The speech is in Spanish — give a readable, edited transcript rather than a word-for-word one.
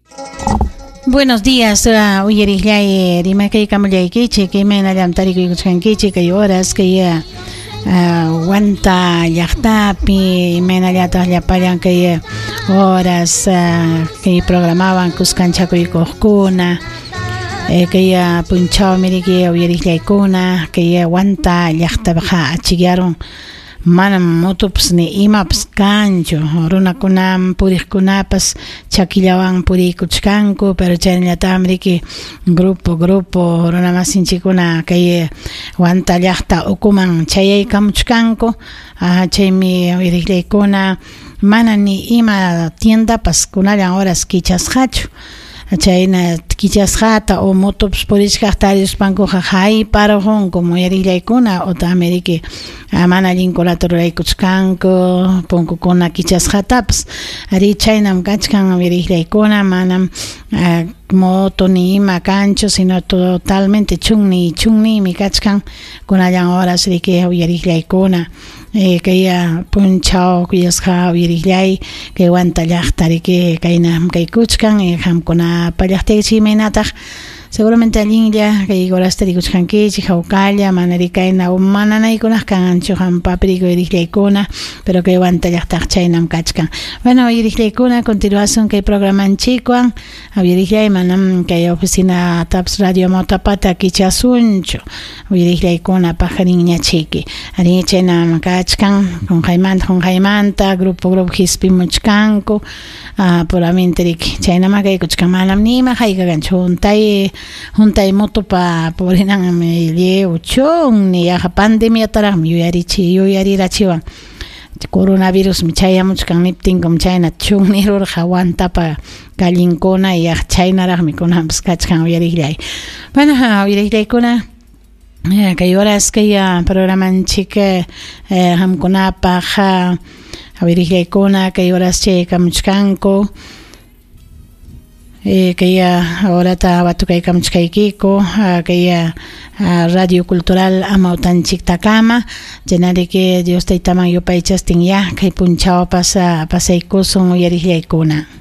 Buenos días, uyerihlay rimakay kamullaykichik imaynallam tarikuykuchkankichik kay horas kay Wanta llaqtapi imaynallataq llapallan kay horas kay programaban kuskanchakuykuqkuna kay punchawmi riki uyerihlaykuna kay Wanta llaqtapiqa achikyaron manam motops ni imaps kanchu runakunam puriqkunapas chakillawan purikuchkanku pero chayllatam riki grupo runamasinchikuna kay Wanta llaqta ukuman chayaykamuchkanku chaymi uyerihlaykuna mana ni ima tiendapas kunallan horas kichasqachu chayna kichasqata o motops purishkaqta arispankuqa hayparqun como uyerihlaykuna utami riki mana allinkunata ruraykuchkanku punkukuna kichasqatapas ari chaynam kachkan uyerihlaykuna manam moto ni ima kanchu sino totalmente chunni kachkan kunallan horas riki uyerihlaykuna kay punchaw kuyasqa uyerihlay kay Wanta llaqta riki kaynam kaykuchkan hamkuna pallaqtiychik imaynataq seguramente allinlla kay horasta rikuchkankichik hawkalla mana rikayna mananaykunaq kanchu hampapiriku uyerihlaykuna pero kay Wanta llaqtaq chaynam kachkan bueno uyerihlaykuna continuación kay programanchikwan uyerihlay manam kay oficina TAPS Radio Motapata kichasunchu uyerihlaykuna pajarinñachiki ari chaynam kachkan Junjaymanta grupo hispimuchkanku puramente riki chaynama kaykuchkan manam nima haykakanchu juntay motopa purinanmi uchun ni pandemiataraqmi yuyarirachiwan coronavirus mi chayamuchkan niptinkum chayna chugnirurqa Wantapa kallinkuna chaynaraqmi kunapas kachkan uyerihlay bueno uyerihlaykuna kay horas kay programanchik hamkunapaq uyerihlaykuna kay horas chaykamuchkanku kay ahorata watukaykamuchkaykiku kay Radio Cultural Amautanchiktakama Janariki Dios taytaman yupaychastin kay punchawapas pasaykusun uyerihlaykuna